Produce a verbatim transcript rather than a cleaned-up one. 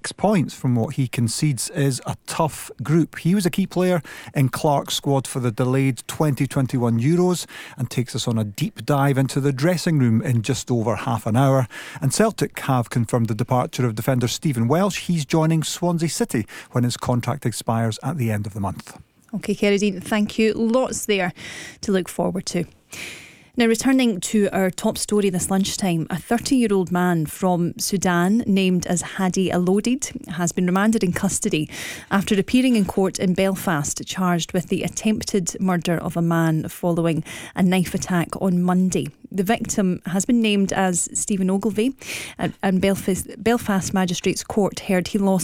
six points from what he concedes is a tough group. He was a key player in Clark's squad for the delayed twenty twenty-one Euros and takes us on a deep dive into the dressing room in just over half an hour. And Celtic have confirmed the departure of defender Stephen Welsh. He's joining Swansea City when his contract expires at the end of the month. OK, Kerry Dean, thank you. Lots there to look forward to. Now, returning to our top story this lunchtime, a thirty-year-old man from Sudan named as Hadi Alodid has been remanded in custody after appearing in court in Belfast, charged with the attempted murder of a man following a knife attack on Monday. The victim has been named as Stephen Ogilvie, and Belfast, Belfast Magistrates Court heard he lost